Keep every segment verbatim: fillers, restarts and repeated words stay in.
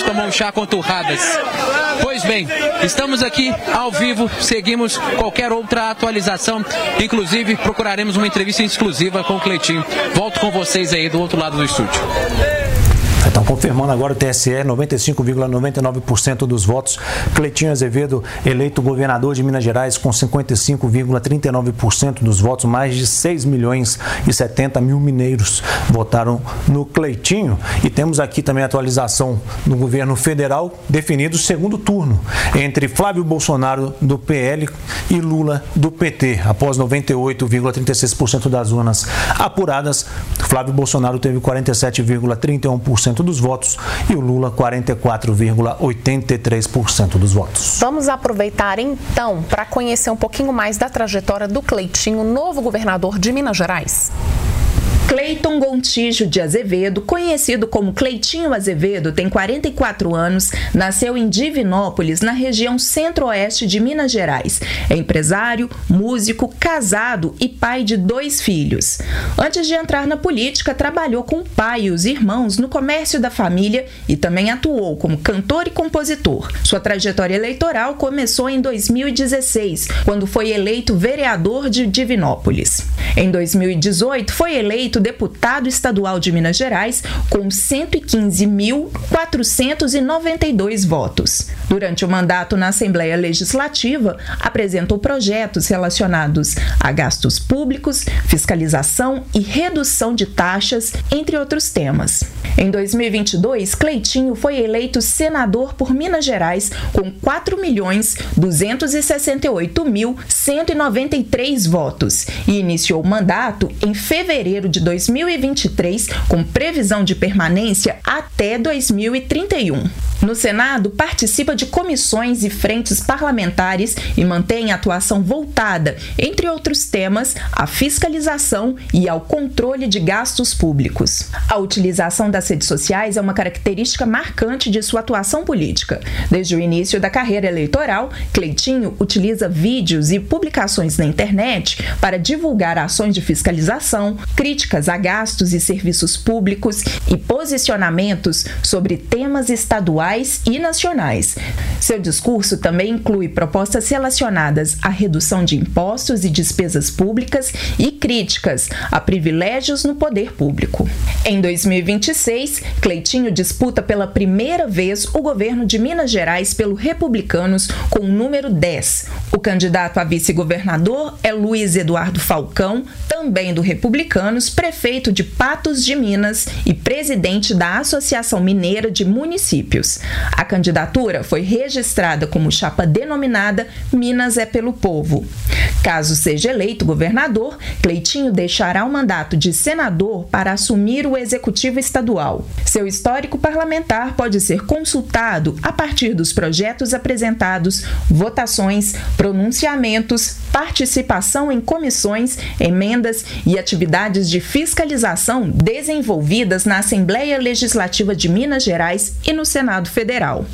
tomam chá com torradas. Pois bem, estamos aqui ao vivo, seguimos qualquer outra atualização, inclusive procuraremos uma entrevista exclusiva com o Cleitinho. Volto com vocês aí do outro lado do estúdio. Então, confirmando agora o T S E, noventa e cinco vírgula noventa e nove por cento dos votos. Cleitinho Azevedo, eleito governador de Minas Gerais com cinquenta e cinco vírgula trinta e nove por cento dos votos. Mais de seis milhões e setenta mil mineiros votaram no Cleitinho. E temos aqui também a atualização do governo federal, definido o segundo turno entre Flávio Bolsonaro do P L e Lula do P T. Após noventa e oito vírgula trinta e seis por cento das urnas apuradas, Flávio Bolsonaro teve quarenta e sete vírgula trinta e um por cento dos votos e o Lula quarenta e quatro vírgula oitenta e três por cento dos votos. Vamos aproveitar então para conhecer um pouquinho mais da trajetória do Cleitinho, novo governador de Minas Gerais. Cleiton Gontijo de Azevedo, conhecido como Cleitinho Azevedo, tem quarenta e quatro anos, nasceu em Divinópolis, na região centro-oeste de Minas Gerais. É empresário, músico, casado e pai de dois filhos. Antes de entrar na política, trabalhou com o pai e os irmãos no comércio da família e também atuou como cantor e compositor. Sua trajetória eleitoral começou em dois mil e dezesseis, quando foi eleito vereador de Divinópolis. Em dois mil e dezoito, foi eleito deputado estadual de Minas Gerais com cento e quinze mil quatrocentos e noventa e dois votos. Durante o mandato na Assembleia Legislativa, apresentou projetos relacionados a gastos públicos, fiscalização e redução de taxas, entre outros temas. Em dois mil e vinte e dois, Cleitinho foi eleito senador por Minas Gerais com quatro milhões duzentos e sessenta e oito mil cento e noventa e três votos e iniciou o mandato em fevereiro de dois mil e vinte e três, com previsão de permanência até dois mil e trinta e um. No Senado, participa de comissões e frentes parlamentares e mantém atuação voltada, entre outros temas, à fiscalização e ao controle de gastos públicos. A utilização das redes sociais é uma característica marcante de sua atuação política. Desde o início da carreira eleitoral, Cleitinho utiliza vídeos e publicações na internet para divulgar ações de fiscalização, críticas a gastos e serviços públicos e posicionamentos sobre temas estaduais e nacionais. Seu discurso também inclui propostas relacionadas à redução de impostos e despesas públicas e críticas a privilégios no poder público. Em dois mil e vinte e seis, Cleitinho disputa pela primeira vez o governo de Minas Gerais pelo Republicanos com o número dez. O candidato a vice-governador é Luiz Eduardo Falcão, também do Republicanos, prefeito de Patos de Minas e presidente da Associação Mineira de Municípios. A candidatura foi registrada como chapa denominada Minas é pelo Povo. Caso seja eleito governador, Cleitinho deixará o mandato de senador para assumir o executivo estadual. Seu histórico parlamentar pode ser consultado a partir dos projetos apresentados, votações, pronunciamentos, participação em comissões, emendas e atividades de fiscalização desenvolvidas na Assembleia Legislativa de Minas Gerais e no Senado Federal.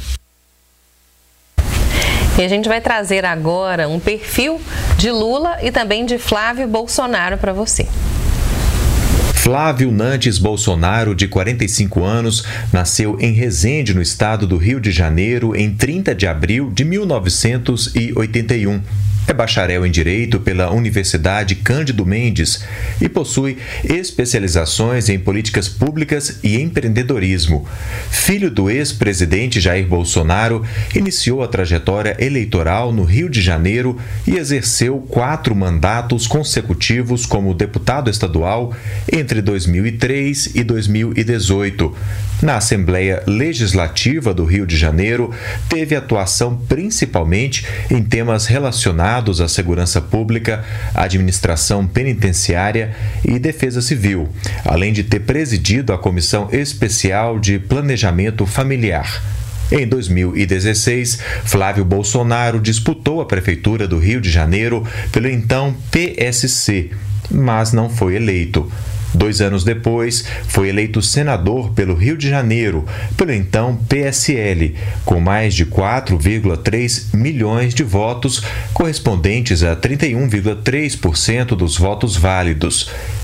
E a gente vai trazer agora um perfil de Lula e também de Flávio Bolsonaro para você. Flávio Nantes Bolsonaro, de quarenta e cinco anos, nasceu em Resende, no estado do Rio de Janeiro, em trinta de abril de mil novecentos e oitenta e um. É bacharel em Direito pela Universidade Cândido Mendes e possui especializações em políticas públicas e empreendedorismo. Filho do ex-presidente Jair Bolsonaro, iniciou a trajetória eleitoral no Rio de Janeiro e exerceu quatro mandatos consecutivos como deputado estadual entre dois mil e três e dois mil e dezoito. Na Assembleia Legislativa do Rio de Janeiro, teve atuação principalmente em temas relacionados à segurança pública, administração penitenciária e defesa civil, além de ter presidido a Comissão Especial de Planejamento Familiar. Em dois mil e dezesseis, Flávio Bolsonaro disputou a Prefeitura do Rio de Janeiro pelo então P S C, mas não foi eleito. Dois anos depois, foi eleito senador pelo Rio de Janeiro, pelo então P S L, com mais de quatro vírgula três milhões de votos, correspondentes a trinta e um vírgula três por cento dos votos válidos.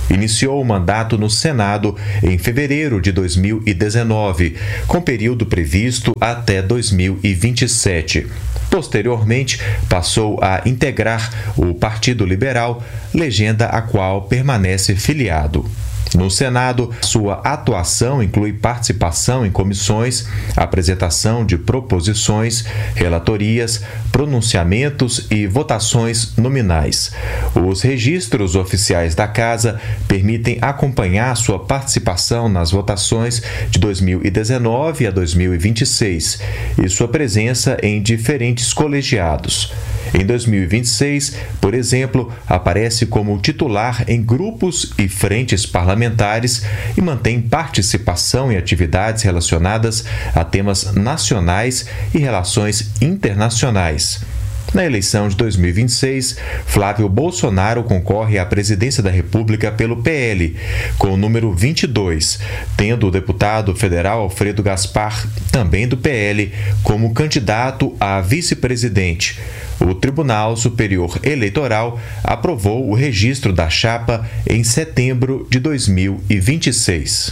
Iniciou o mandato no Senado em fevereiro de dois mil e dezenove, com período previsto até dois mil e vinte e sete. Posteriormente, passou a integrar o Partido Liberal, legenda a qual permanece filiado. No Senado, sua atuação inclui participação em comissões, apresentação de proposições, relatorias, pronunciamentos e votações nominais. Os registros oficiais da Casa permitem acompanhar sua participação nas votações de dois mil e dezenove a dois mil e vinte e seis e sua presença em diferentes colegiados. Em dois mil e vinte e seis, por exemplo, aparece como titular em grupos e frentes parlamentares e mantém participação em atividades relacionadas a temas nacionais e relações internacionais. Na eleição de dois mil e vinte e seis, Flávio Bolsonaro concorre à presidência da República pelo P L, com o número vinte e dois, tendo o deputado federal Alfredo Gaspar, também do P L, como candidato a vice-presidente. O Tribunal Superior Eleitoral aprovou o registro da chapa em setembro de dois mil e vinte e seis.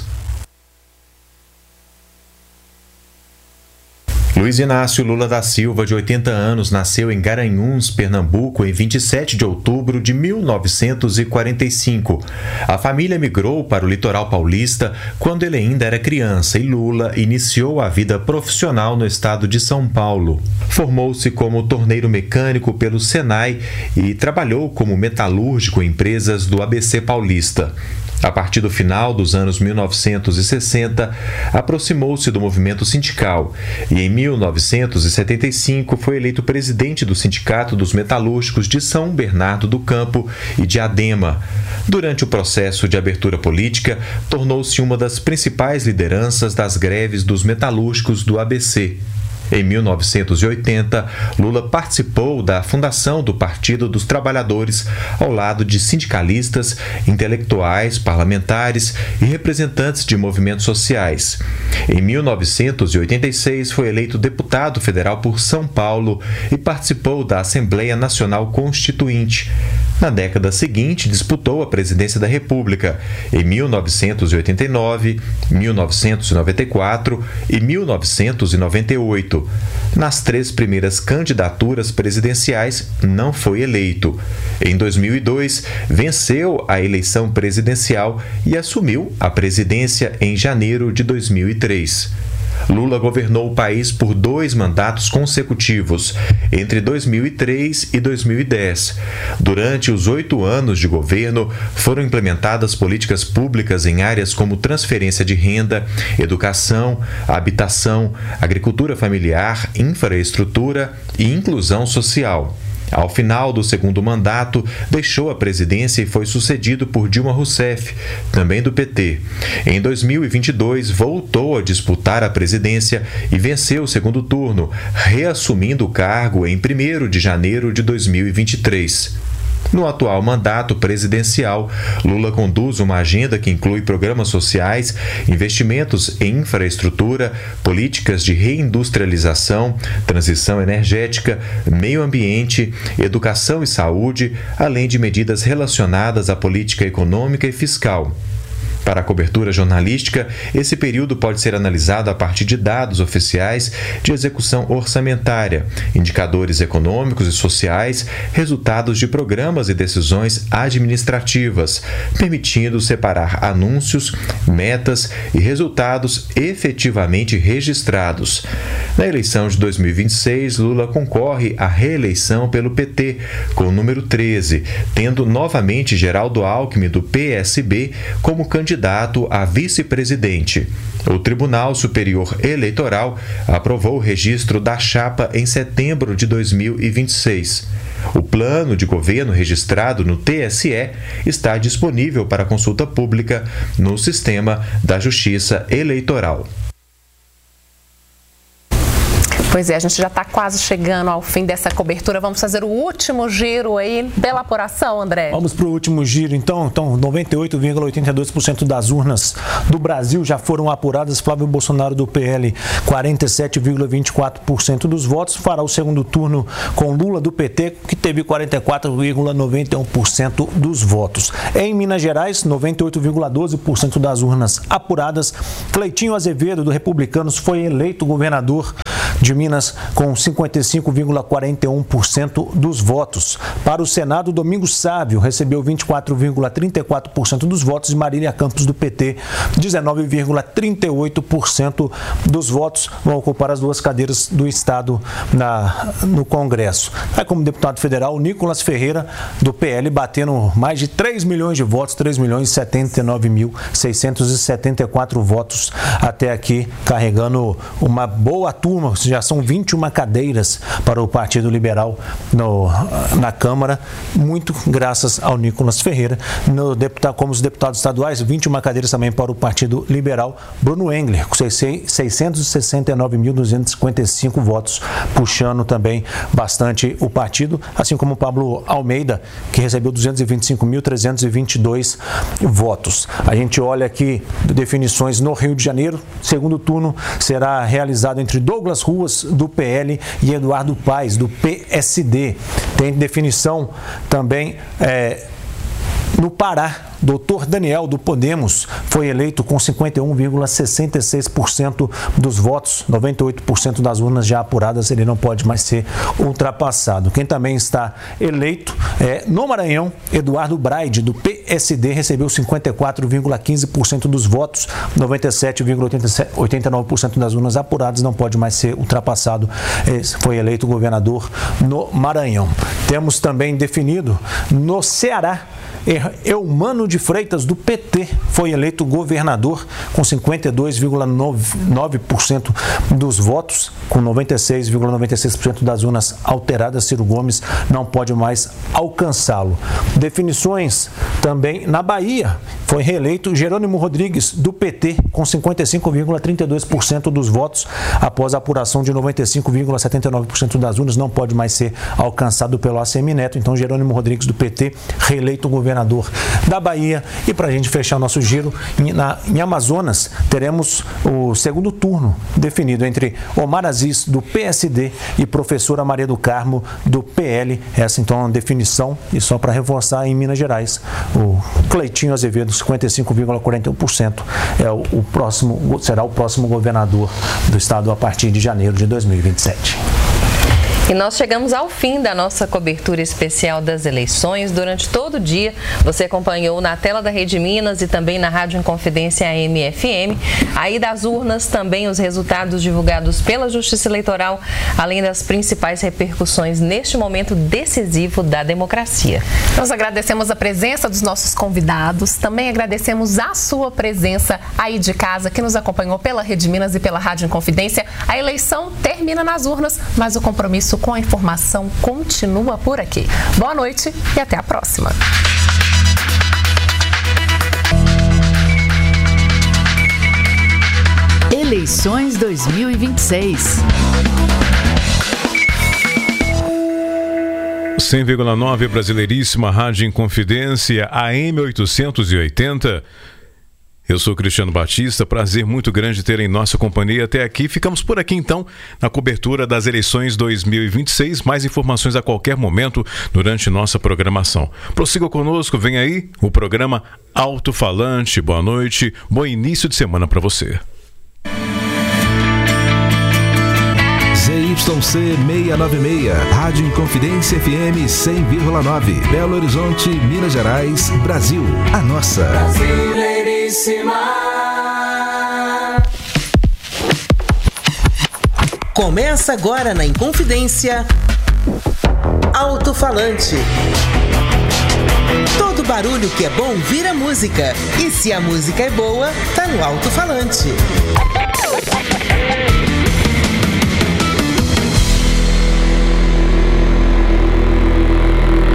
Luiz Inácio Lula da Silva, de oitenta anos, nasceu em Garanhuns, Pernambuco, em vinte e sete de outubro de mil novecentos e quarenta e cinco. A família migrou para o litoral paulista quando ele ainda era criança e Lula iniciou a vida profissional no estado de São Paulo. Formou-se como torneiro mecânico pelo Senai e trabalhou como metalúrgico em empresas do A B C Paulista. A partir do final dos anos mil novecentos e sessenta, aproximou-se do movimento sindical e, em mil novecentos e setenta e cinco, foi eleito presidente do Sindicato dos Metalúrgicos de São Bernardo do Campo e Diadema. Durante o processo de abertura política, tornou-se uma das principais lideranças das greves dos metalúrgicos do A B C. Em mil novecentos e oitenta, Lula participou da fundação do Partido dos Trabalhadores ao lado de sindicalistas, intelectuais, parlamentares e representantes de movimentos sociais. Em mil novecentos e oitenta e seis, foi eleito deputado federal por São Paulo e participou da Assembleia Nacional Constituinte. Na década seguinte, disputou a presidência da República em mil novecentos e oitenta e nove, mil novecentos e noventa e quatro e mil novecentos e noventa e oito. Nas três primeiras candidaturas presidenciais, não foi eleito. Em dois mil e dois, venceu a eleição presidencial e assumiu a presidência em janeiro de dois mil e três. Lula governou o país por dois mandatos consecutivos, entre dois mil e três e dois mil e dez. Durante os oito anos de governo, foram implementadas políticas públicas em áreas como transferência de renda, educação, habitação, agricultura familiar, infraestrutura e inclusão social. Ao final do segundo mandato, deixou a presidência e foi sucedido por Dilma Rousseff, também do P T. Em dois mil e vinte e dois, voltou a disputar a presidência e venceu o segundo turno, reassumindo o cargo em primeiro de janeiro de dois mil e vinte e três. No atual mandato presidencial, Lula conduz uma agenda que inclui programas sociais, investimentos em infraestrutura, políticas de reindustrialização, transição energética, meio ambiente, educação e saúde, além de medidas relacionadas à política econômica e fiscal. Para a cobertura jornalística, esse período pode ser analisado a partir de dados oficiais de execução orçamentária, indicadores econômicos e sociais, resultados de programas e decisões administrativas, permitindo separar anúncios, metas e resultados efetivamente registrados. Na eleição de dois mil e vinte e seis, Lula concorre à reeleição pelo P T, com o número treze, tendo novamente Geraldo Alckmin, do P S B, como candidato candidato a vice-presidente. O Tribunal Superior Eleitoral aprovou o registro da chapa em setembro de dois mil e vinte e seis. O plano de governo registrado no T S E está disponível para consulta pública no sistema da Justiça Eleitoral. Pois é, a gente já está quase chegando ao fim dessa cobertura. Vamos fazer o último giro aí pela apuração, André. Vamos para o último giro, então. Então, noventa e oito vírgula oitenta e dois por cento das urnas do Brasil já foram apuradas. Flávio Bolsonaro, do P L, quarenta e sete vírgula vinte e quatro por cento dos votos. Fará o segundo turno com Lula, do P T, que teve quarenta e quatro vírgula noventa e um por cento dos votos. Em Minas Gerais, noventa e oito vírgula doze por cento das urnas apuradas. Cleitinho Azevedo, do Republicanos, foi eleito governador de Minas com cinquenta e cinco vírgula quarenta e um por cento dos votos. Para o Senado, Domingos Sávio recebeu vinte e quatro vírgula trinta e quatro por cento dos votos e Marília Campos, do P T, dezenove vírgula trinta e oito por cento dos votos. Vão ocupar as duas cadeiras do Estado na, no Congresso. Aí, como deputado federal, Nicolas Ferreira, do P L, batendo mais de três milhões de votos, três milhões e setenta e nove mil seiscentos e setenta e quatro votos até aqui, carregando uma boa turma. Já são vinte e uma cadeiras para o Partido Liberal no, na Câmara, muito graças ao Nicolas Ferreira. No deputado, como os deputados estaduais, vinte e uma cadeiras também para o Partido Liberal. Bruno Engler, com seiscentos e sessenta e nove mil duzentos e cinquenta e cinco votos, puxando também bastante o partido, assim como o Pablo Almeida, que recebeu duzentos e vinte e cinco mil trezentos e vinte e dois votos. A gente olha aqui definições no Rio de Janeiro. Segundo turno será realizado entre Douglas Ruas, do P L, e Eduardo Paes, do P S D. Tem definição também é, no Pará. doutor Daniel, do Podemos, foi eleito com cinquenta e um vírgula sessenta e seis por cento dos votos, noventa e oito por cento das urnas já apuradas. Ele não pode mais ser ultrapassado. Quem também está eleito é, no Maranhão, Eduardo Braide, do P S D, recebeu cinquenta e quatro vírgula quinze por cento dos votos, noventa e sete vírgula oitenta e nove por cento das urnas apuradas, não pode mais ser ultrapassado. Foi eleito governador no Maranhão. Temos também definido no Ceará, Eumano de Freitas, do P T, foi eleito governador com cinquenta e dois vírgula nove por cento dos votos, com noventa e seis vírgula noventa e seis por cento das urnas alteradas. Ciro Gomes não pode mais alcançá-lo. Definições também na Bahia. Foi reeleito Jerônimo Rodrigues, do P T, com cinquenta e cinco vírgula trinta e dois por cento dos votos, após a apuração de noventa e cinco vírgula setenta e nove por cento das urnas, não pode mais ser alcançado pelo A C M Neto. Então, Jerônimo Rodrigues, do P T, reeleito governador da Bahia. E para a gente fechar o nosso giro, em, na, em Amazonas, teremos o segundo turno definido entre Omar Aziz, do P S D, e professora Maria do Carmo, do P L. Essa, então, é uma definição. E só para reforçar, em Minas Gerais, o Cleitinho Azevedo, cinquenta e cinco vírgula quarenta e um por cento, é o, o próximo, será o próximo governador do estado a partir de janeiro de dois mil e vinte e sete. E nós chegamos ao fim da nossa cobertura especial das eleições. Durante todo o dia, você acompanhou na tela da Rede Minas e também na Rádio Inconfidência A M F M. Aí das urnas também os resultados divulgados pela Justiça Eleitoral, além das principais repercussões neste momento decisivo da democracia. Nós agradecemos a presença dos nossos convidados, também agradecemos a sua presença aí de casa, que nos acompanhou pela Rede Minas e pela Rádio Inconfidência. A eleição termina nas urnas, mas o compromisso com a informação continua por aqui. Boa noite e até a próxima. Eleições dois mil e vinte e seis. cem vírgula nove Brasileiríssima, Rádio Inconfidência, A M oitocentos e oitenta. Eu sou Cristiano Batista, prazer muito grande ter em nossa companhia até aqui. Ficamos por aqui então na cobertura das eleições dois mil e vinte e seis. Mais informações a qualquer momento durante nossa programação. Prossiga conosco, vem aí o programa Alto Falante. Boa noite, bom início de semana para você. Z Y C seiscentos e noventa e seis, Rádio Inconfidência F M cem vírgula nove, Belo Horizonte, Minas Gerais, Brasil, a nossa. Brasileiríssima. Começa agora na Inconfidência, Alto Falante. Todo barulho que é bom vira música. E se a música é boa, tá no Alto Falante. Boa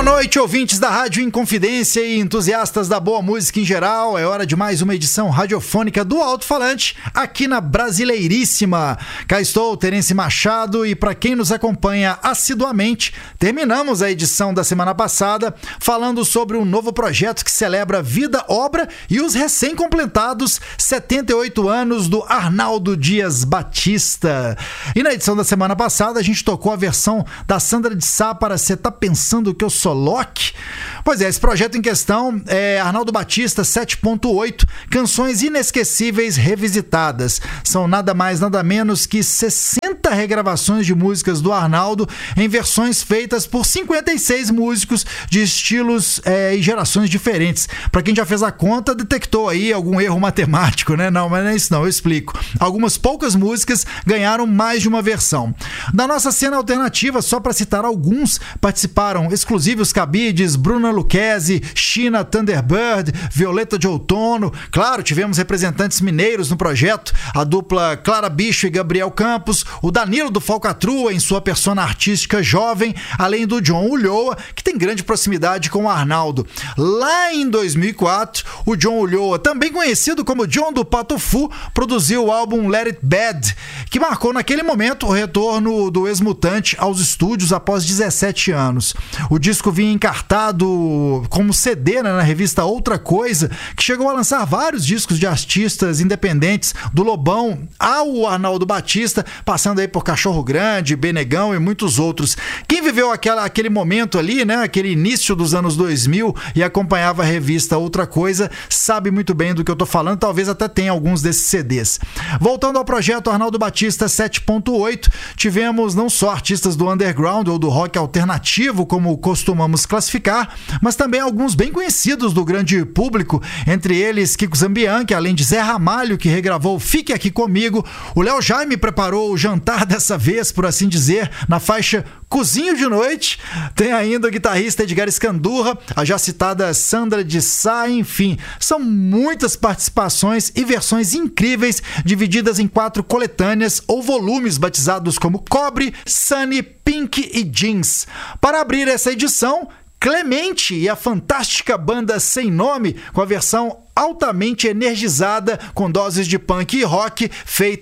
noite, ouvintes da Rádio Inconfidência e entusiastas da boa música em geral. É hora de mais uma edição radiofônica do Alto-Falante, aqui na Brasileiríssima. Cá estou, Terence Machado, e para quem nos acompanha assiduamente, terminamos a edição da semana passada falando sobre um novo projeto que celebra vida, obra e os recém-completados setenta e oito anos do Arnaldo Dias Batista. E na edição da semana passada a gente tocou a versão da Sandra de Sá para Cê Tá Pensando Que Eu Sou Loki? Pois é, esse projeto em questão é Arnaldo Batista sete ponto oito, canções inesquecíveis revisitadas. São nada mais, nada menos que sessenta regravações de músicas do Arnaldo em versões feitas por cinquenta e seis músicos de estilos é, e gerações diferentes. Para quem já fez a conta, detectou aí algum erro matemático, né? Não, mas não é isso não, eu explico. Algumas poucas músicas ganharam mais de uma versão. Da nossa cena alternativa, só para citar alguns, participaram exclusivos cabides, Bruna Lucchesi, China Thunderbird, Violeta de Outono. Claro, tivemos representantes mineiros no projeto, a dupla Clara Bicho e Gabriel Campos, o Danilo do Falcatrua em sua persona artística jovem, além do John Ulloa, que tem grande proximidade com o Arnaldo. Lá em dois mil e quatro, o John Ulloa, também conhecido como John do Pato Fu, produziu o álbum Let It Bad, que marcou naquele momento o retorno do ex-Mutante aos estúdios após dezessete anos. O disco vinha encartado como C D, né, na revista Outra Coisa, que chegou a lançar vários discos de artistas independentes, do Lobão ao Arnaldo Batista, passando aí por Cachorro Grande, Benegão e muitos outros. Quem viveu aquela, aquele momento ali, né, aquele início dos anos dois mil e acompanhava a revista Outra Coisa, sabe muito bem do que eu tô falando, talvez até tenha alguns desses C Ds. Voltando ao projeto Arnaldo Batista sete ponto oito, tivemos não só artistas do underground ou do rock alternativo, como costumamos classificar, mas também alguns bem conhecidos do grande público, entre eles Kiko Zambianchi, além de Zé Ramalho, que regravou Fique Aqui Comigo. O Léo Jaime preparou o jantar dessa vez, por assim dizer, na faixa Cozinho de Noite. Tem ainda o guitarrista Edgar Escandurra, a já citada Sandra de Sá, enfim, são muitas participações e versões incríveis, divididas em quatro coletâneas ou volumes batizados como Cobre, Sunny, Pink e Jeans. Para abrir essa edição, Clemente e a fantástica banda Sem Nome, com a versão altamente energizada, com doses de punk e rock, feita